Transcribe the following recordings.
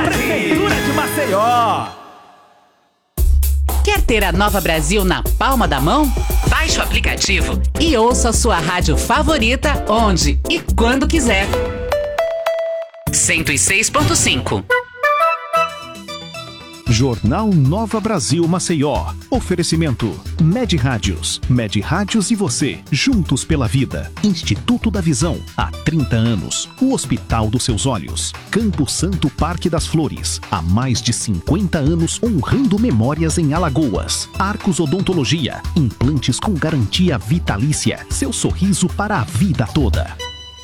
Prefeitura de Maceió. Quer ter a Nova Brasil na palma da mão? Baixe o aplicativo e ouça a sua rádio favorita onde e quando quiser. 106.5. Jornal Nova Brasil Maceió. Oferecimento Med Rádios. Med Rádios e você, juntos pela vida. Instituto da Visão, há 30 anos. O Hospital dos Seus Olhos. Campo Santo Parque das Flores, há mais de 50 anos honrando memórias em Alagoas. Arcos Odontologia, implantes com garantia vitalícia. Seu sorriso para a vida toda.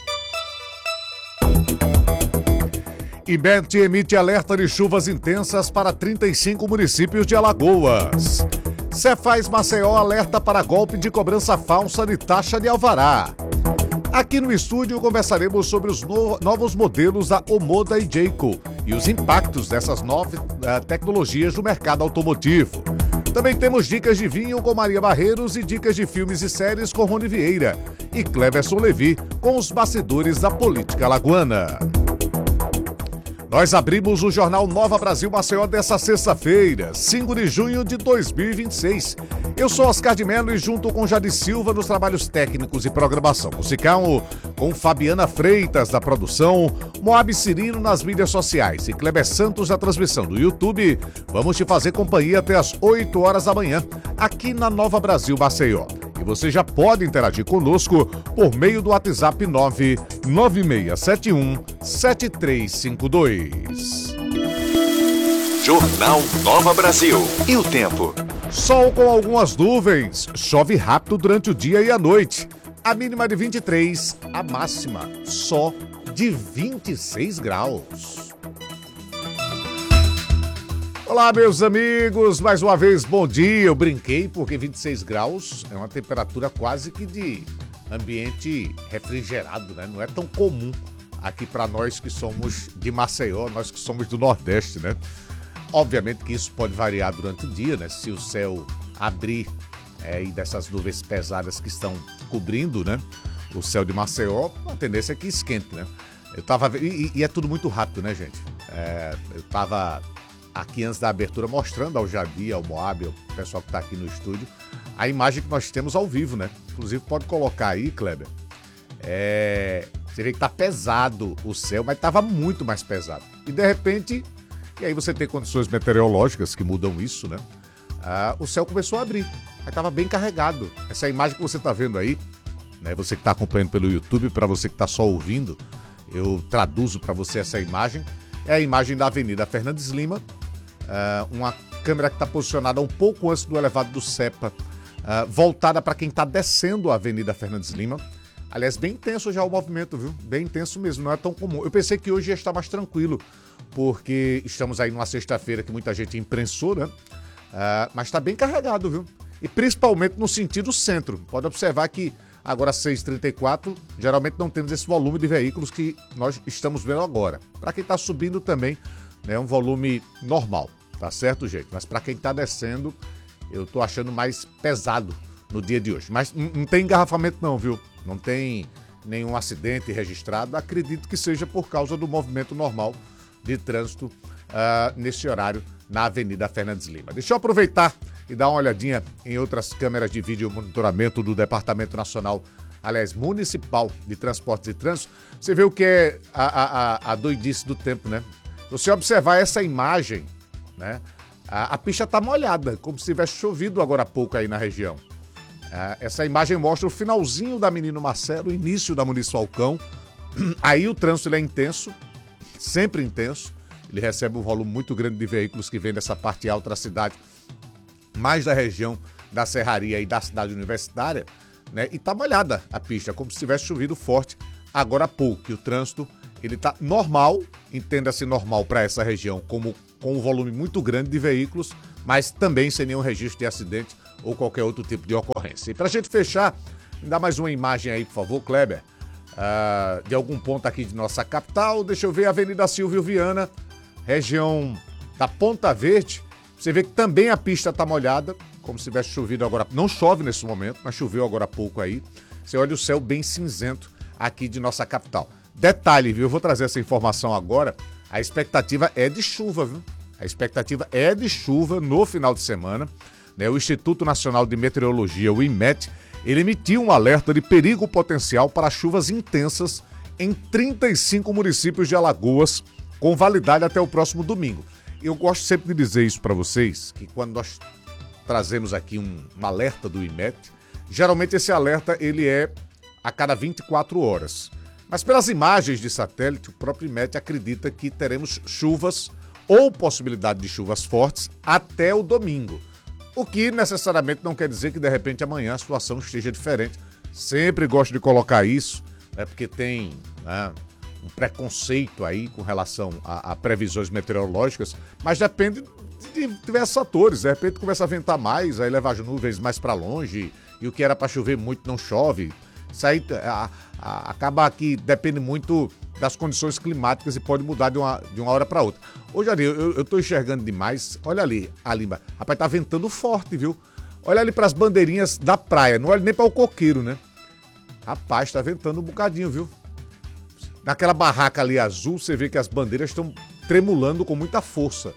IMET emite alerta de chuvas intensas para 35 municípios de Alagoas. Cefaz Maceió alerta para golpe de cobrança falsa de taxa de alvará. Aqui no estúdio conversaremos sobre os novos modelos da Omoda e Jayco e os impactos dessas novas tecnologias no mercado automotivo. Também temos dicas de vinho com Maria Barreiros e dicas de filmes e séries com Rony Vieira e Cleverson Levi com os bastidores da política alagoana. Nós abrimos o Jornal Nova Brasil Maceió dessa sexta-feira, 5 de junho de 2026. Eu sou Oscar de Mello e junto com Jade Silva nos trabalhos técnicos e programação musical, com Fabiana Freitas da produção, Moab Cirino nas mídias sociais e Kleber Santos na transmissão do YouTube, vamos te fazer companhia até as 8 horas da manhã, aqui na Nova Brasil Maceió. E você já pode interagir conosco por meio do WhatsApp 99671-7352. Jornal Nova Brasil. E o tempo? Sol com algumas nuvens. Chove rápido durante o dia e a noite. A mínima de 23, a máxima só de 26 graus. Olá, meus amigos, mais uma vez, bom dia. Eu brinquei porque 26 graus é uma temperatura quase que de ambiente refrigerado, né? Não é tão comum aqui para nós que somos de Maceió, nós que somos do Nordeste, né? Obviamente que isso pode variar durante o dia, né? Se o céu abrir e dessas nuvens pesadas que estão cobrindo, né? O céu de Maceió, a tendência é que esquente, né? Eu tava e é tudo muito rápido, né, gente? Eu tava aqui antes da abertura mostrando ao Jadir, ao Moab, ao pessoal que está aqui no estúdio, a imagem que nós temos ao vivo, né? Inclusive pode colocar aí, Kleber. Você vê que tá pesado o céu, mas tava muito mais pesado. E de repente, e aí você tem condições meteorológicas que mudam isso, né? O céu começou a abrir, aí tava bem carregado. Essa imagem que você tá vendo aí, né? Você que tá acompanhando pelo YouTube, para você que tá só ouvindo, eu traduzo para você essa imagem. É a imagem da Avenida Fernandes Lima, uma câmera que está posicionada um pouco antes do elevado do Cepa, voltada para quem está descendo a Avenida Fernandes Lima. Aliás, bem intenso já o movimento, viu? Bem intenso mesmo, não é tão comum. Eu pensei que hoje ia estar mais tranquilo, porque estamos aí numa sexta-feira que muita gente imprensou, né? Mas está bem carregado, viu? E principalmente no sentido centro. Pode observar que agora 6h34, geralmente não temos esse volume de veículos que nós estamos vendo agora. Para quem está subindo também, né, é um volume normal, tá certo, gente? Mas para quem está descendo, eu tô achando mais pesado no dia de hoje. Mas não tem engarrafamento não, viu? Não tem nenhum acidente registrado. Acredito que seja por causa do movimento normal de trânsito nesse horário na Avenida Fernandes Lima. Deixa eu aproveitar e dar uma olhadinha em outras câmeras de vídeo monitoramento do Departamento Nacional, aliás, Municipal de Transportes e Trânsito. Você vê o que é a doidice do tempo, né? Se você observar essa imagem, né? A pista está molhada, como se tivesse chovido agora há pouco aí na região. Essa imagem mostra o finalzinho da Menino Marcelo, o início da Muniz Falcão. Aí o trânsito ele é intenso, sempre intenso. Ele recebe um volume muito grande de veículos que vêm dessa parte alta da cidade, mais da região da Serraria e da cidade universitária, né? E tá molhada a pista, como se tivesse chovido forte agora há pouco. E o trânsito, ele tá normal, entenda-se normal para essa região, como com um volume muito grande de veículos, mas também sem nenhum registro de acidente ou qualquer outro tipo de ocorrência. E pra gente fechar, me dá mais uma imagem aí, por favor, Kleber, de algum ponto aqui de nossa capital. Deixa eu ver a Avenida Silvio Viana, região da Ponta Verde. Você vê que também a pista está molhada, como se tivesse chovido agora. Não chove nesse momento, mas choveu agora há pouco aí. Você olha o céu bem cinzento aqui de nossa capital. Detalhe, viu? Eu vou trazer essa informação agora a expectativa é de chuva, viu? A expectativa é de chuva no final de semana. Né? O Instituto Nacional de Meteorologia, o INMET, ele emitiu um alerta de perigo potencial para chuvas intensas em 35 municípios de Alagoas, com validade até o próximo domingo. Eu gosto sempre de dizer isso para vocês, que quando nós trazemos aqui um alerta do INMET, geralmente esse alerta ele é a cada 24 horas. Mas pelas imagens de satélite, o próprio INMET acredita que teremos chuvas ou possibilidade de chuvas fortes até o domingo. O que necessariamente não quer dizer que de repente amanhã a situação esteja diferente. Sempre gosto de colocar isso, né, porque tem um preconceito aí com relação a previsões meteorológicas, mas depende de diversos fatores. De repente começa a ventar mais, aí leva as nuvens mais para longe, e o que era para chover muito não chove. Isso aí acaba aqui, depende muito das condições climáticas e pode mudar de uma hora para outra. Hoje ali, eu tô enxergando demais. Olha ali, rapaz, tá ventando forte, viu? Olha ali pras bandeirinhas da praia, não olha nem para o coqueiro, né? Rapaz, tá ventando um bocadinho, viu? Naquela barraca ali azul, você vê que as bandeiras estão tremulando com muita força,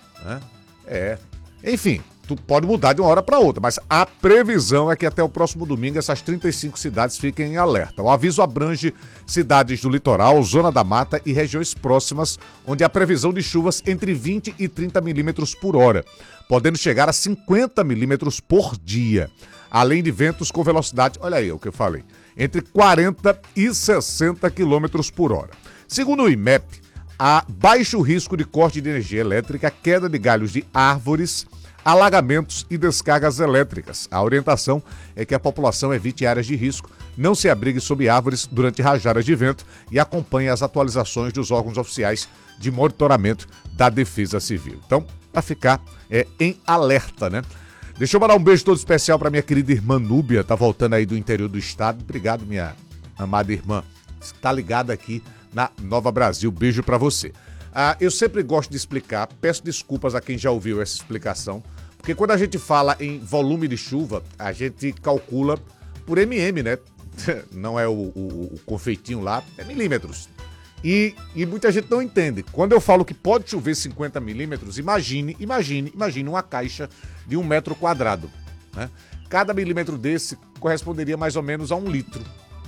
né? Enfim, pode mudar de uma hora para outra, mas a previsão é que até o próximo domingo essas 35 cidades fiquem em alerta. O aviso abrange cidades do litoral, zona da mata e regiões próximas, onde há previsão de chuvas entre 20 e 30 milímetros por hora, podendo chegar a 50 milímetros por dia, além de ventos com velocidade, olha aí o que eu falei, entre 40 e 60 quilômetros por hora. Segundo o IMEP, há baixo risco de corte de energia elétrica, queda de galhos de árvores, alagamentos e descargas elétricas. A orientação é que a população evite áreas de risco, não se abrigue sob árvores durante rajadas de vento e acompanhe as atualizações dos órgãos oficiais de monitoramento da Defesa Civil. Então, para ficar em alerta, né? Deixa eu mandar um beijo todo especial para minha querida irmã Núbia, tá voltando aí do interior do estado. Obrigado, minha amada irmã. Está ligada aqui na Nova Brasil. Beijo para você. Eu sempre gosto de explicar, peço desculpas a quem já ouviu essa explicação, porque quando a gente fala em volume de chuva, a gente calcula por né? Não é o confeitinho lá, é milímetros. E muita gente não entende. Quando eu falo que pode chover 50 milímetros, imagine uma caixa de 1 metro quadrado, né? Cada milímetro desse corresponderia mais ou menos a 1 litro.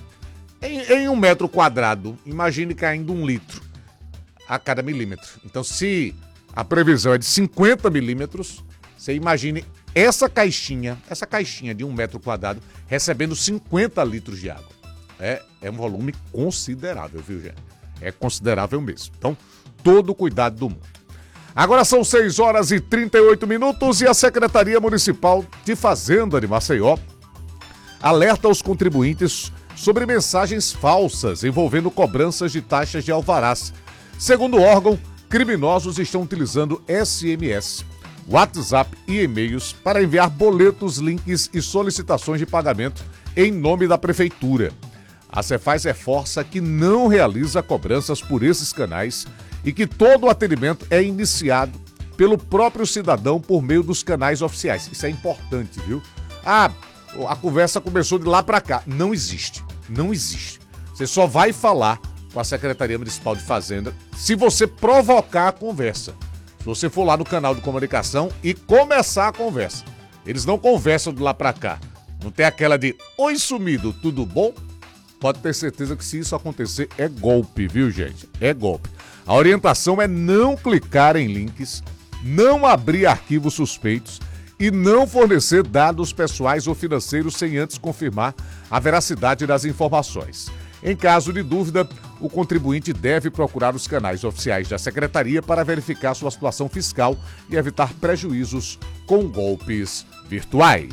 Em 1 metro quadrado, imagine caindo 1 litro a cada milímetro. Então, se a previsão é de 50 milímetros, você imagine essa caixinha de 1 metro quadrado recebendo 50 litros de água. É um volume considerável, viu, gente? É considerável mesmo. Então, todo o cuidado do mundo. Agora são 6 horas e 38 minutos e a Secretaria Municipal de Fazenda de Maceió alerta os contribuintes sobre mensagens falsas envolvendo cobranças de taxas de alvarás. Segundo o órgão, criminosos estão utilizando SMS, WhatsApp e e-mails para enviar boletos, links e solicitações de pagamento em nome da Prefeitura. A Cefaz reforça que não realiza cobranças por esses canais e que todo o atendimento é iniciado pelo próprio cidadão por meio dos canais oficiais. Isso é importante, viu? A conversa começou de lá para cá. Não existe. Você só vai falar com a Secretaria Municipal de Fazenda se você provocar a conversa. Se você for lá no canal de comunicação e começar a conversa. Eles não conversam de lá pra cá. Não tem aquela de, oi sumido, tudo bom? Pode ter certeza que se isso acontecer é golpe, viu, gente? É golpe. A orientação é não clicar em links, não abrir arquivos suspeitos e não fornecer dados pessoais ou financeiros sem antes confirmar a veracidade das informações. Em caso de dúvida, o contribuinte deve procurar os canais oficiais da Secretaria para verificar sua situação fiscal e evitar prejuízos com golpes virtuais.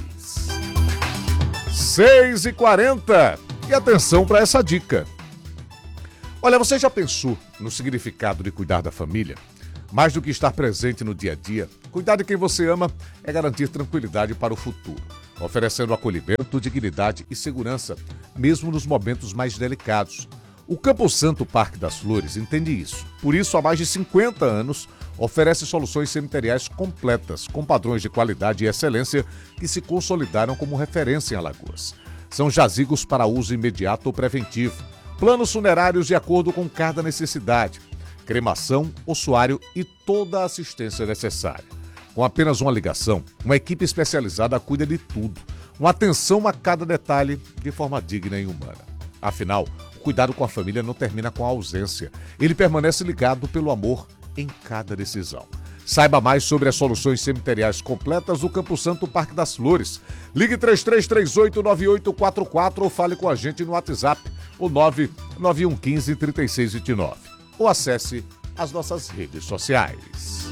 6h40. E atenção para essa dica. Olha, você já pensou no significado de cuidar da família? Mais do que estar presente no dia a dia, cuidar de quem você ama é garantir tranquilidade para o futuro, oferecendo acolhimento, dignidade e segurança, mesmo nos momentos mais delicados. O Campo Santo Parque das Flores entende isso. Por isso, há mais de 50 anos, oferece soluções cemiteriais completas, com padrões de qualidade e excelência que se consolidaram como referência em Alagoas. São jazigos para uso imediato ou preventivo, planos funerários de acordo com cada necessidade, cremação, ossuário e toda a assistência necessária. Com apenas uma ligação, uma equipe especializada cuida de tudo. Uma atenção a cada detalhe de forma digna e humana. Afinal, o cuidado com a família não termina com a ausência. Ele permanece ligado pelo amor em cada decisão. Saiba mais sobre as soluções cemiteriais completas do Campo Santo Parque das Flores. Ligue 3338-9844 ou fale com a gente no WhatsApp, o 99115-3629. Ou acesse as nossas redes sociais.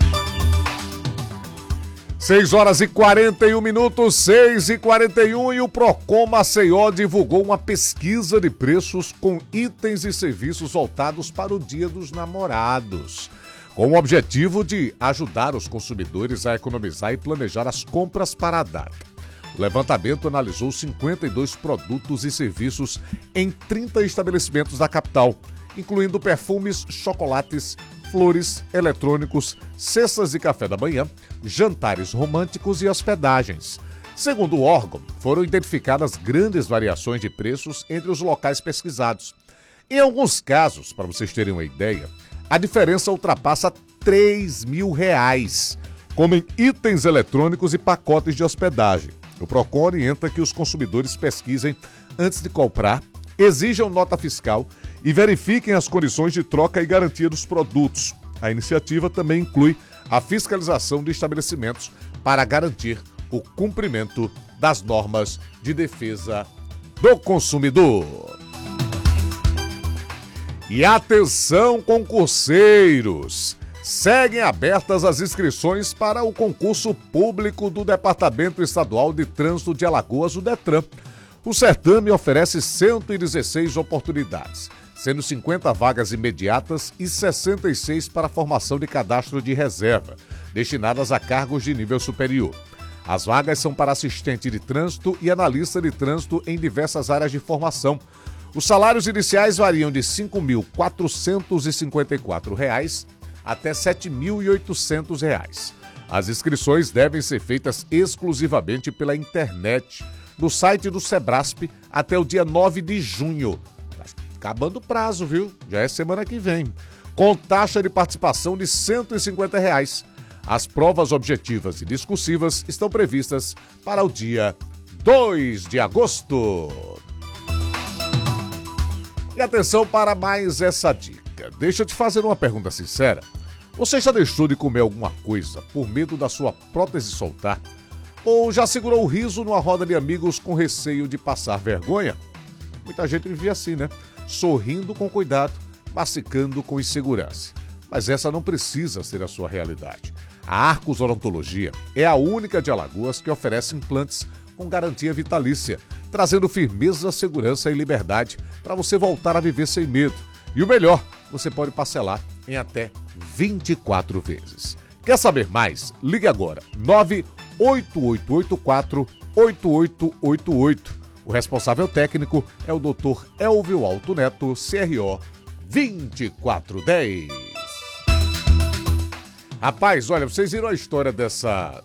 6h41, 6h41, e o Procon Maceió divulgou uma pesquisa de preços com itens e serviços voltados para o Dia dos Namorados, com o objetivo de ajudar os consumidores a economizar e planejar as compras para a data. O levantamento analisou 52 produtos e serviços em 30 estabelecimentos da capital, incluindo perfumes, chocolates, flores, eletrônicos, cestas de café da manhã, jantares românticos e hospedagens. Segundo o órgão, foram identificadas grandes variações de preços entre os locais pesquisados. Em alguns casos, para vocês terem uma ideia, a diferença ultrapassa R$3.000, como em itens eletrônicos e pacotes de hospedagem. O Procon orienta que os consumidores pesquisem antes de comprar, exijam nota fiscal e verifiquem as condições de troca e garantia dos produtos. A iniciativa também inclui a fiscalização de estabelecimentos para garantir o cumprimento das normas de defesa do consumidor. E atenção, concurseiros! Seguem abertas as inscrições para o concurso público do Departamento Estadual de Trânsito de Alagoas, o DETRAN. O certame oferece 116 oportunidades, sendo 50 vagas imediatas e 66 para a formação de cadastro de reserva, destinadas a cargos de nível superior. As vagas são para assistente de trânsito e analista de trânsito em diversas áreas de formação. Os salários iniciais variam de R$ 5.454 até R$ 7.800. As inscrições devem ser feitas exclusivamente pela internet, no site do Sebrasp, até o dia 9 de junho. Tá acabando o prazo, viu? Já é semana que vem. Com taxa de participação de R$ 150. As provas objetivas e discursivas estão previstas para o dia 2 de agosto. E atenção para mais essa dica. Deixa eu te fazer uma pergunta sincera. Você já deixou de comer alguma coisa por medo da sua prótese soltar? Ou já segurou o riso numa roda de amigos com receio de passar vergonha? Muita gente vive assim, né? Sorrindo com cuidado, masticando com insegurança. Mas essa não precisa ser a sua realidade. A Arcos Odontologia é a única de Alagoas que oferece implantes com garantia vitalícia, trazendo firmeza, segurança e liberdade para você voltar a viver sem medo. E o melhor, você pode parcelar em até 24 vezes. Quer saber mais? Ligue agora, 98884-8888. O responsável técnico é o Dr. Elvio Alto Neto, CRO 2410. Rapaz, olha, vocês viram a história dessa...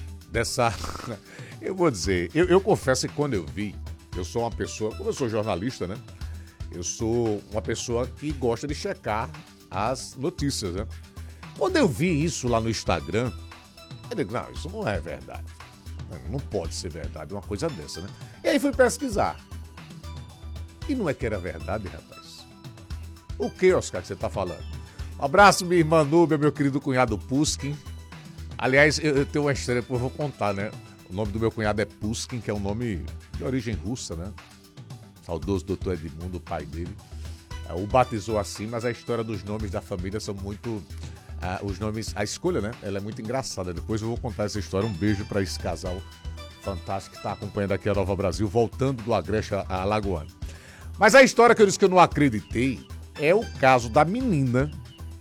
Eu vou dizer, eu confesso que quando eu vi, eu sou uma pessoa, como eu sou jornalista, né? Eu sou uma pessoa que gosta de checar as notícias, né? Quando eu vi isso lá no Instagram, eu digo, não, isso não é verdade. Não pode ser verdade uma coisa dessa, né? E aí fui pesquisar. E não é que era verdade, rapaz. O que, Oscar, que você tá falando? Um abraço, minha irmã Núbia, meu querido cunhado Puskin. Aliás, eu tenho uma história que eu vou contar, né? O nome do meu cunhado é Puskin, que é um nome de origem russa, né? Saudoso doutor Edmundo, o pai dele. O batizou assim, mas a história dos nomes da família são muito... os nomes, a escolha, né? Ela é muito engraçada. Depois eu vou contar essa história. Um beijo para esse casal fantástico que está acompanhando aqui a Nova Brasil, voltando do Agreste a Alagoano. Mas a história que eu disse que eu não acreditei é o caso da menina,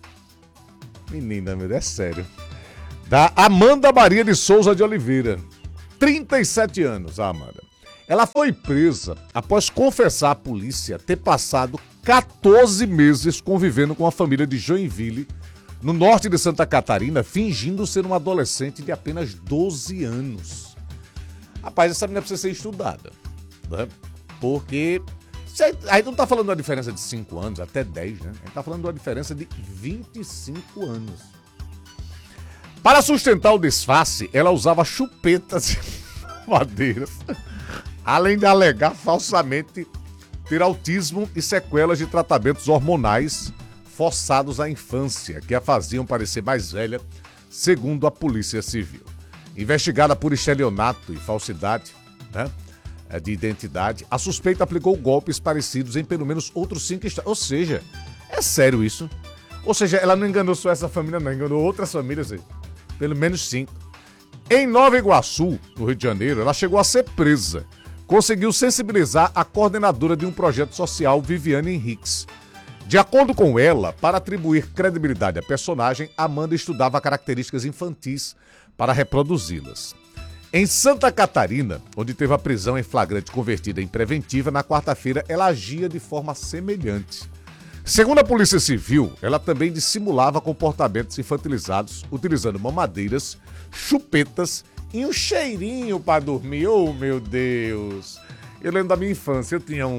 meu, é sério, da Amanda Maria de Souza de Oliveira, 37 anos, a Amanda. Ela foi presa após confessar à polícia ter passado 14 meses convivendo com a família de Joinville, no norte de Santa Catarina, fingindo ser uma adolescente de apenas 12 anos. Rapaz, essa menina precisa ser estudada, né? Porque Aí não tá falando de uma diferença de 5 anos, até 10, né? A gente tá falando de uma diferença de 25 anos. Para sustentar o disfarce, ela usava chupetas e madeiras, além de alegar falsamente ter autismo e sequelas de tratamentos hormonais forçados à infância, que a faziam parecer mais velha, segundo a Polícia Civil. Investigada por estelionato e falsidade, né, de identidade, a suspeita aplicou golpes parecidos em pelo menos outros 5 estados. Ou seja, é sério isso? Ou seja, ela não enganou só essa família, não, enganou outras famílias aí. Pelo menos 5. Em Nova Iguaçu, no Rio de Janeiro, ela chegou a ser presa. Conseguiu sensibilizar a coordenadora de um projeto social, Viviane Henriques. De acordo com ela, para atribuir credibilidade à personagem, Amanda estudava características infantis para reproduzi-las. Em Santa Catarina, onde teve a prisão em flagrante convertida em preventiva, na quarta-feira ela agia de forma semelhante. Segundo a Polícia Civil, ela também dissimulava comportamentos infantilizados, utilizando mamadeiras, chupetas e um cheirinho para dormir. Oh, meu Deus! Eu lembro da minha infância, eu tinha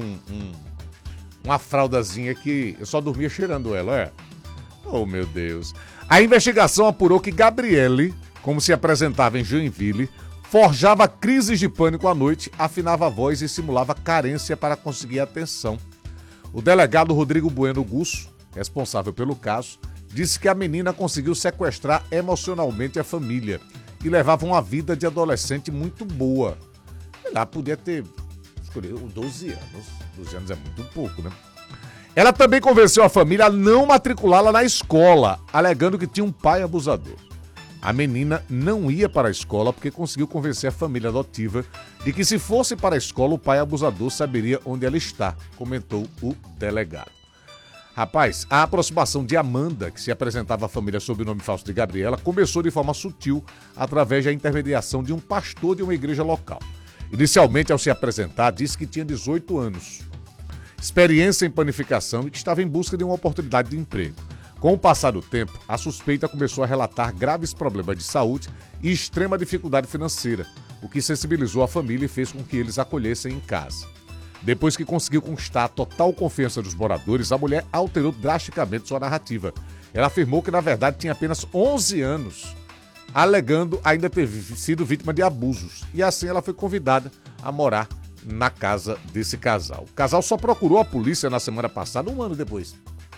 uma fraldazinha que eu só dormia cheirando ela, é? Oh, meu Deus! A investigação apurou que Gabriele, como se apresentava em Joinville, forjava crises de pânico à noite, afinava a voz e simulava carência para conseguir atenção. O delegado Rodrigo Bueno Gusso, responsável pelo caso, disse que a menina conseguiu sequestrar emocionalmente a família e levava uma vida de adolescente muito boa. Ela podia ter escolhido 12 anos. 12 anos é muito pouco, né? Ela também convenceu a família a não matriculá-la na escola, alegando que tinha um pai abusador. A menina não ia para a escola porque conseguiu convencer a família adotiva de que se fosse para a escola o pai abusador saberia onde ela está, comentou o delegado. Rapaz, a aproximação de Amanda, que se apresentava à família sob o nome falso de Gabriela, começou de forma sutil através da intermediação de um pastor de uma igreja local. Inicialmente, ao se apresentar, disse que tinha 18 anos, experiência em panificação e que estava em busca de uma oportunidade de emprego. Com o passar do tempo, a suspeita começou a relatar graves problemas de saúde e extrema dificuldade financeira, o que sensibilizou a família e fez com que eles a acolhessem em casa. Depois que conseguiu conquistar a total confiança dos moradores, a mulher alterou drasticamente sua narrativa. Ela afirmou que, na verdade, tinha apenas 11 anos, alegando ainda ter sido vítima de abusos. E assim ela foi convidada a morar na casa desse casal. O casal só procurou a polícia na semana passada, 1 ano depois.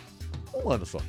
1 ano só.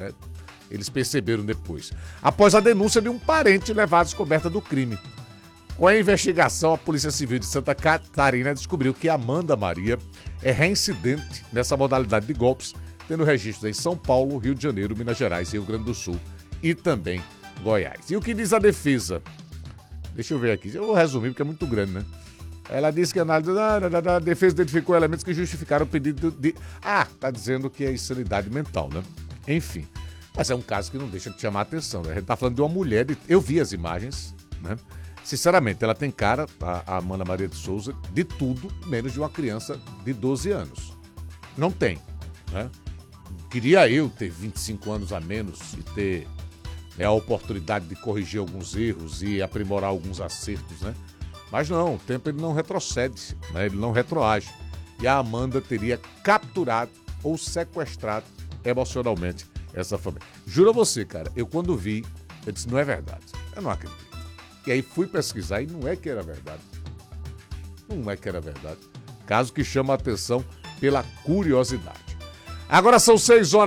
Eles perceberam depois. Após a denúncia de um parente levar à descoberta do crime. Com a investigação, a Polícia Civil de Santa Catarina descobriu que Amanda Maria é reincidente nessa modalidade de golpes, tendo registros em São Paulo, Rio de Janeiro, Minas Gerais, Rio Grande do Sul e também Goiás. E o que diz a defesa? Deixa eu ver aqui, eu vou resumir porque é muito grande, né? Ela disse que a defesa identificou elementos que justificaram o pedido de... tá dizendo que é insanidade mental, né? Enfim, mas é um caso que não deixa de chamar a atenção, né? A gente tá falando de uma mulher, eu vi as imagens, né? Sinceramente, ela tem cara, a Amanda Maria de Souza, de tudo, menos de uma criança de 12 anos. Não tem, né? Queria eu ter 25 anos a menos e ter a oportunidade de corrigir alguns erros e aprimorar alguns acertos, né? Mas não, o tempo ele não retrocede, né? Ele não retroage. E a Amanda teria capturado ou sequestrado emocionalmente essa família. Juro a você, cara, eu quando vi, eu disse, não é verdade. Eu não acredito. E aí fui pesquisar e não é que era verdade. Não é que era verdade. Caso que chama a atenção pela curiosidade. Agora são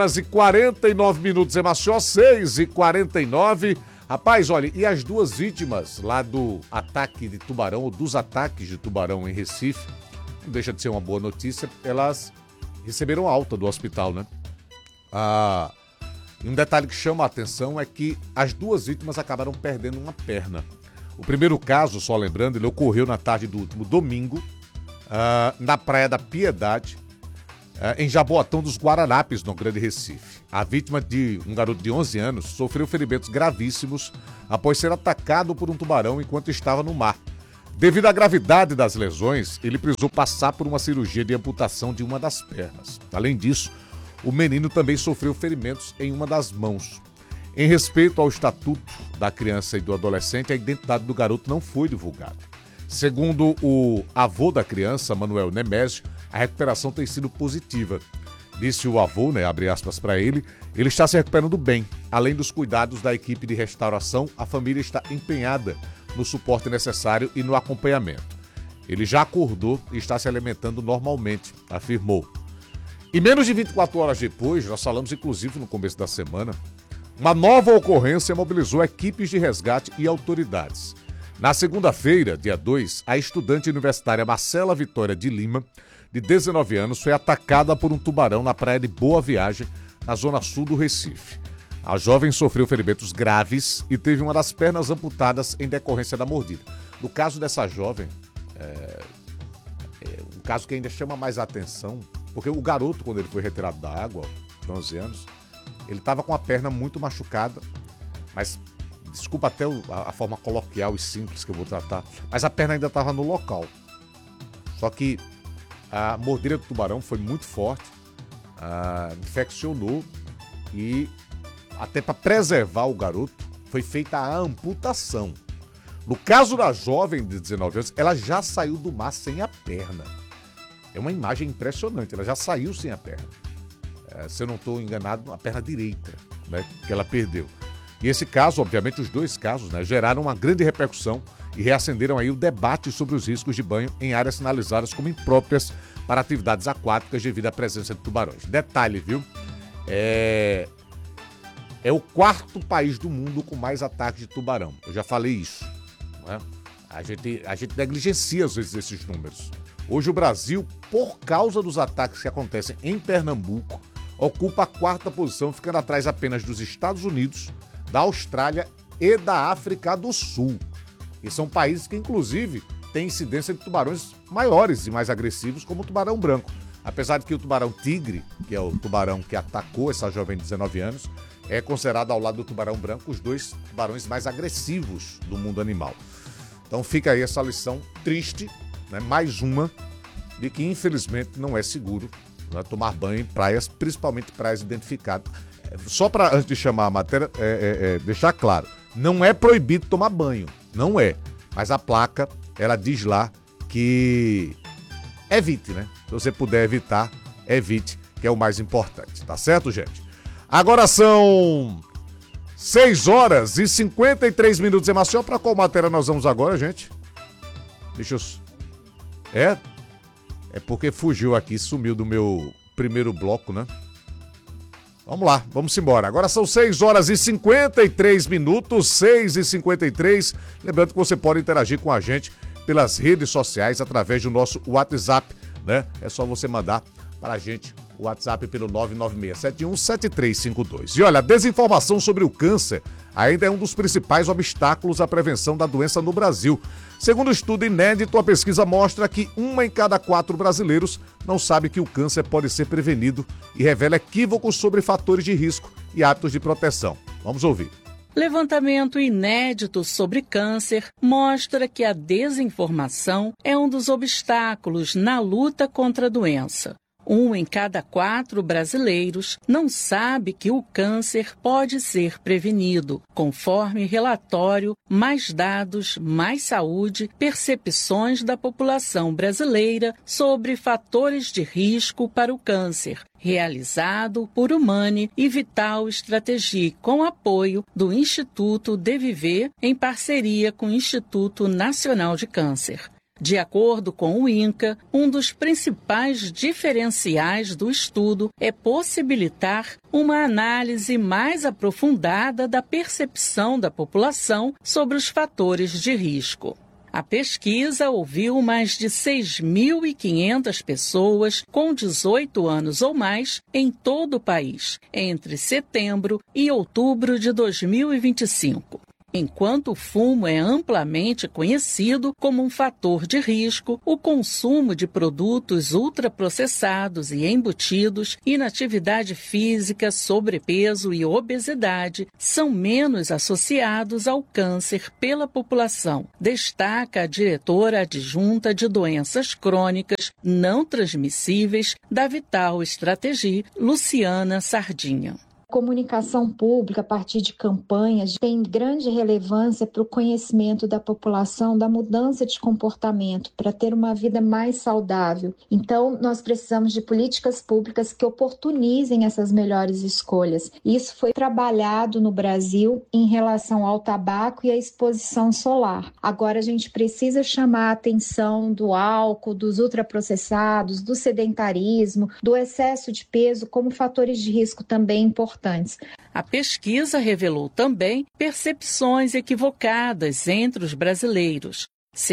6h49 em Maceió, 6h49. Rapaz, olha, e as 2 vítimas lá do ataque de tubarão, ou dos ataques de tubarão em Recife, não deixa de ser uma boa notícia, elas receberam alta do hospital, né? E um detalhe que chama a atenção é que as 2 vítimas acabaram perdendo uma perna. O primeiro caso, só lembrando, ele ocorreu na tarde do último domingo, na Praia da Piedade, em Jaboatão dos Guararapes, no Grande Recife. A vítima, um garoto de 11 anos, sofreu ferimentos gravíssimos após ser atacado por um tubarão enquanto estava no mar. Devido à gravidade das lesões, ele precisou passar por uma cirurgia de amputação de uma das pernas. Além disso, o menino também sofreu ferimentos em uma das mãos. Em respeito ao estatuto da criança e do adolescente, a identidade do garoto não foi divulgada. Segundo o avô da criança, Manuel Nemésio, a recuperação tem sido positiva. Disse o avô, né, abre aspas para ele está se recuperando bem. Além dos cuidados da equipe de restauração, a família está empenhada no suporte necessário e no acompanhamento. Ele já acordou e está se alimentando normalmente, afirmou. E menos de 24 horas depois, nós falamos inclusive no começo da semana, uma nova ocorrência mobilizou equipes de resgate e autoridades. Na segunda-feira, dia 2, a estudante universitária Marcela Vitória de Lima, de 19 anos, foi atacada por um tubarão na praia de Boa Viagem, na zona sul do Recife. A jovem sofreu ferimentos graves e teve uma das pernas amputadas em decorrência da mordida. No caso dessa jovem, um caso que ainda chama mais atenção, porque o garoto, quando ele foi retirado da água, de 11 anos, ele estava com a perna muito machucada, mas, desculpa até a forma coloquial e simples que eu vou tratar, mas a perna ainda estava no local. Só que a mordida do tubarão foi muito forte, infeccionou e até para preservar o garoto foi feita a amputação. No caso da jovem de 19 anos, ela já saiu do mar sem a perna. É uma imagem impressionante, ela já saiu sem a perna. Se eu não estou enganado, a perna direita, né, que ela perdeu. E esse caso, obviamente, os dois casos, né, geraram uma grande repercussão e reacenderam aí o debate sobre os riscos de banho em áreas sinalizadas como impróprias para atividades aquáticas devido à presença de tubarões. Detalhe, viu? É o quarto país do mundo com mais ataques de tubarão. Eu já falei isso, né? A gente negligencia às vezes esses números. Hoje o Brasil, por causa dos ataques que acontecem em Pernambuco, ocupa a quarta posição, ficando atrás apenas dos Estados Unidos, da Austrália e da África do Sul. E são países que, inclusive, têm incidência de tubarões maiores e mais agressivos, como o tubarão branco. Apesar de que o tubarão tigre, que é o tubarão que atacou essa jovem de 19 anos, é considerado ao lado do tubarão branco os dois tubarões mais agressivos do mundo animal. Então fica aí essa lição triste, né? Mais uma, de que infelizmente não é seguro, né, tomar banho em praias, principalmente praias identificadas. Só para, antes de chamar a matéria, deixar claro, não é proibido tomar banho, não é. Mas a placa, ela diz lá que evite, né? Se você puder evitar, evite, que é o mais importante, tá certo, gente? Agora são 6 horas e 53 minutos em Maceió. Para qual matéria nós vamos agora, gente? Deixa eu... É porque fugiu aqui, sumiu do meu primeiro bloco, né? Vamos lá, vamos embora. Agora são 6 horas e 53 minutos, 6 e 53. Lembrando que você pode interagir com a gente pelas redes sociais através do nosso WhatsApp, né? É só você mandar para a gente o WhatsApp pelo 996717352. E olha, a desinformação sobre o câncer ainda é um dos principais obstáculos à prevenção da doença no Brasil. Segundo um estudo inédito, a pesquisa mostra que 1 em cada 4 brasileiros não sabe que o câncer pode ser prevenido e revela equívocos sobre fatores de risco e hábitos de proteção. Vamos ouvir. Levantamento inédito sobre câncer mostra que a desinformação é um dos obstáculos na luta contra a doença. 1 em cada 4 brasileiros não sabe que o câncer pode ser prevenido. Conforme relatório Mais Dados, Mais Saúde, percepções da população brasileira sobre fatores de risco para o câncer, realizado por Humane e Vital Strategie, com apoio do Instituto De Viver, em parceria com o Instituto Nacional de Câncer. De acordo com o INCA, um dos principais diferenciais do estudo é possibilitar uma análise mais aprofundada da percepção da população sobre os fatores de risco. A pesquisa ouviu mais de 6.500 pessoas com 18 anos ou mais em todo o país, entre setembro e outubro de 2025. Enquanto o fumo é amplamente conhecido como um fator de risco, o consumo de produtos ultraprocessados e embutidos, inatividade física, sobrepeso e obesidade são menos associados ao câncer pela população, destaca a diretora adjunta de doenças crônicas não transmissíveis da Vital Strategie, Luciana Sardinha. Comunicação pública a partir de campanhas tem grande relevância para o conhecimento da população da mudança de comportamento, para ter uma vida mais saudável. Então, nós precisamos de políticas públicas que oportunizem essas melhores escolhas. Isso foi trabalhado no Brasil em relação ao tabaco e à exposição solar. Agora, a gente precisa chamar a atenção do álcool, dos ultraprocessados, do sedentarismo, do excesso de peso como fatores de risco também importantes. A pesquisa revelou também percepções equivocadas entre os brasileiros.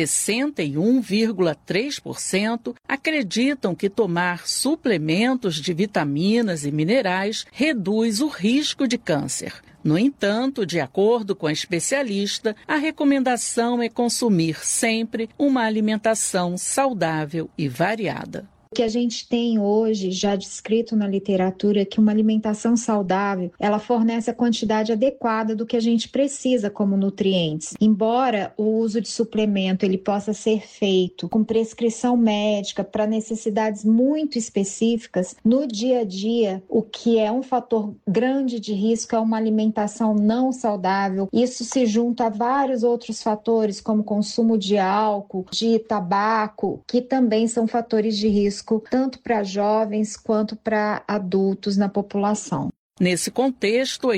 61,3% acreditam que tomar suplementos de vitaminas e minerais reduz o risco de câncer. No entanto, de acordo com a especialista, a recomendação é consumir sempre uma alimentação saudável e variada. O que a gente tem hoje, já descrito na literatura, é que uma alimentação saudável, ela fornece a quantidade adequada do que a gente precisa como nutrientes. Embora o uso de suplemento ele possa ser feito com prescrição médica para necessidades muito específicas, no dia a dia, o que é um fator grande de risco é uma alimentação não saudável. Isso se junta a vários outros fatores, como consumo de álcool, de tabaco, que também são fatores de risco tanto para jovens quanto para adultos na população. Nesse contexto,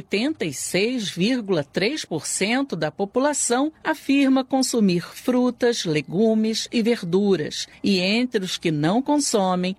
86,3% da população afirma consumir frutas, legumes e verduras, e entre os que não consomem,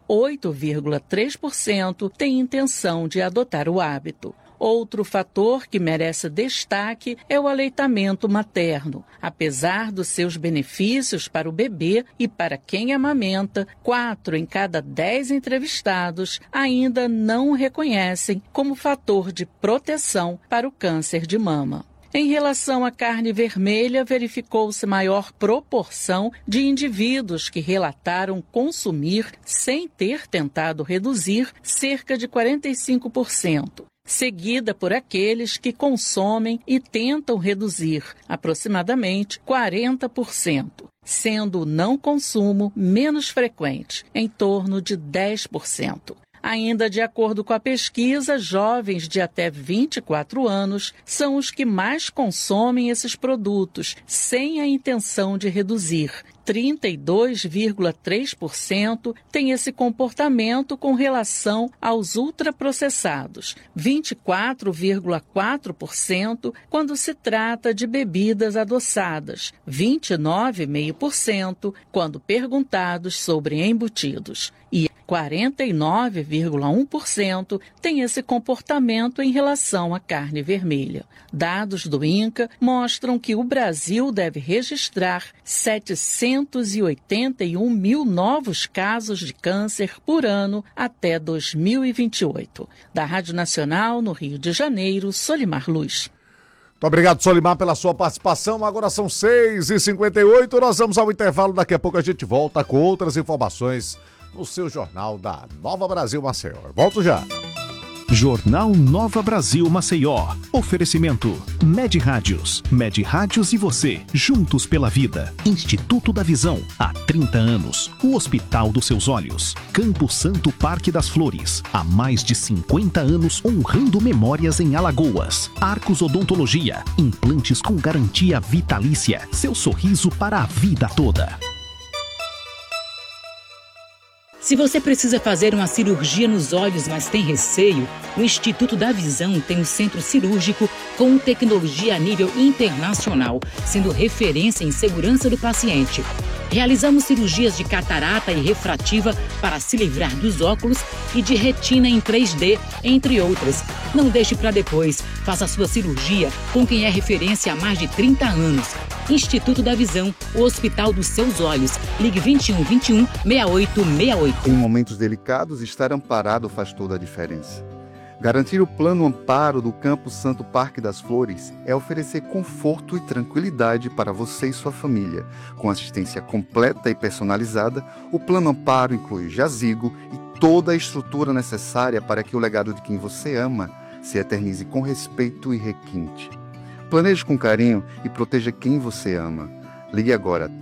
8,3% têm intenção de adotar o hábito. Outro fator que merece destaque é o aleitamento materno. Apesar dos seus benefícios para o bebê e para quem amamenta, 4 em cada 10 entrevistados ainda não o reconhecem como fator de proteção para o câncer de mama. Em relação à carne vermelha, verificou-se maior proporção de indivíduos que relataram consumir sem ter tentado reduzir, cerca de 45%. Seguida por aqueles que consomem e tentam reduzir, aproximadamente 40%, sendo o não consumo menos frequente, em torno de 10%. Ainda de acordo com a pesquisa, jovens de até 24 anos são os que mais consomem esses produtos, sem a intenção de reduzir. 32,3% têm esse comportamento com relação aos ultraprocessados, 24,4% quando se trata de bebidas adoçadas, 29,5% quando perguntados sobre embutidos e 49,1% tem esse comportamento em relação à carne vermelha. Dados do INCA mostram que o Brasil deve registrar 781 mil novos casos de câncer por ano até 2028. Da Rádio Nacional, no Rio de Janeiro, Solimar Luz. Muito obrigado, Solimar, pela sua participação. Agora são 6h58, nós vamos ao intervalo. Daqui a pouco a gente volta com outras informações no seu Jornal da Nova Brasil Maceió. Volto já. Jornal Nova Brasil Maceió. Oferecimento Med Rádios. Med Rádios e você, juntos pela vida. Instituto da Visão, há 30 anos. O Hospital dos Seus Olhos. Campo Santo Parque das Flores, há mais de 50 anos honrando memórias em Alagoas. Arcos Odontologia, implantes com garantia vitalícia. Seu sorriso para a vida toda. Se você precisa fazer uma cirurgia nos olhos, mas tem receio, o Instituto da Visão tem um centro cirúrgico com tecnologia a nível internacional, sendo referência em segurança do paciente. Realizamos cirurgias de catarata e refrativa para se livrar dos óculos e de retina em 3D, entre outras. Não deixe para depois. Faça a sua cirurgia com quem é referência há mais de 30 anos. Instituto da Visão, o Hospital dos Seus Olhos. Ligue 21 21 6868. Em momentos delicados, estar amparado faz toda a diferença. Garantir o plano amparo do Campo Santo Parque das Flores é oferecer conforto e tranquilidade para você e sua família. Com assistência completa e personalizada, o plano amparo inclui jazigo e toda a estrutura necessária para que o legado de quem você ama se eternize com respeito e requinte. Planeje com carinho e proteja quem você ama. Ligue agora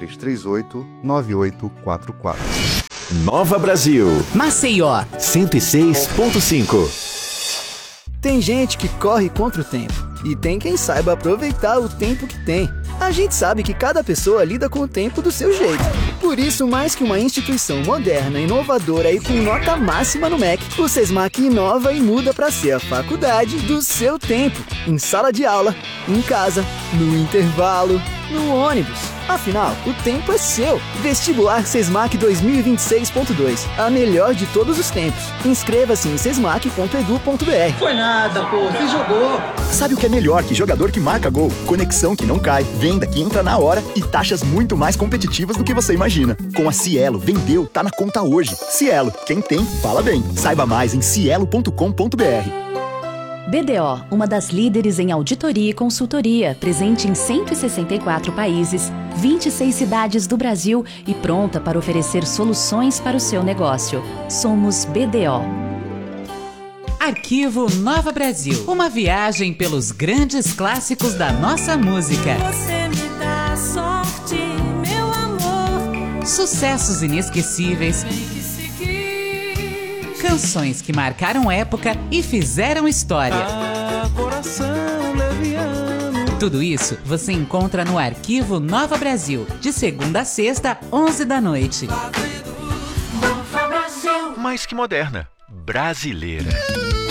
3338-9844. Nova Brasil. Maceió. 106.5. Tem gente que corre contra o tempo e tem quem saiba aproveitar o tempo que tem. A gente sabe que cada pessoa lida com o tempo do seu jeito. Por isso, mais que uma instituição moderna, inovadora e com nota máxima no MEC, o Sesmac inova e muda para ser a faculdade do seu tempo. Em sala de aula, em casa, no intervalo, no ônibus. Afinal, o tempo é seu. Vestibular Sesmac 2026.2. A melhor de todos os tempos. Inscreva-se em sesmac.edu.br. Foi nada, pô. Você jogou. Sabe o que é melhor que jogador que marca gol? Conexão que não cai, venda que entra na hora e taxas muito mais competitivas do que você imagina. Com a Cielo, vendeu, tá na conta hoje. Cielo, quem tem, fala bem. Saiba mais em cielo.com.br. BDO, uma das líderes em auditoria e consultoria, presente em 164 países, 26 cidades do Brasil e pronta para oferecer soluções para o seu negócio. Somos BDO. Arquivo Nova Brasil, uma viagem pelos grandes clássicos da nossa música. Você me dá sorte, meu amor. Sucessos inesquecíveis. Canções que marcaram época e fizeram história. Coração leviano. Tudo isso você encontra no Arquivo Nova Brasil, de segunda a sexta, 11 da noite. Mais que moderna, brasileira.